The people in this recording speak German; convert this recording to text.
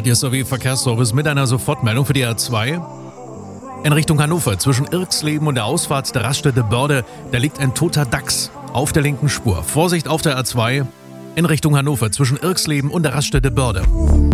Radio SOW Verkehrsservice mit einer Sofortmeldung für die A2. In Richtung Hannover zwischen Irxleben und der Ausfahrt der Raststätte Börde, da liegt ein toter Dachs auf der linken Spur. Vorsicht auf der A2 in Richtung Hannover zwischen Irxleben und der Raststätte Börde.